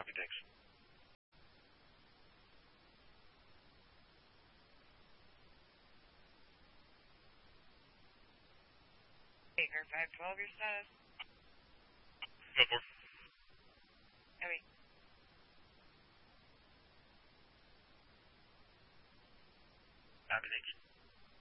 Copy, thanks. Baker 512, your status. 10-4. Heavy. Copy, thanks.